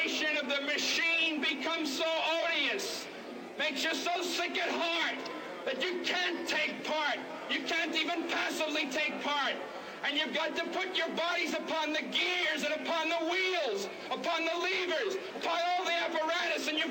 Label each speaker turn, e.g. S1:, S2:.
S1: vibration of the machine becomes so odious, makes you so sick at heart that you can't take part. You can't even passively take part. And you've got to put your bodies upon the gears and upon the wheels, upon the levers, upon all the apparatus, and you've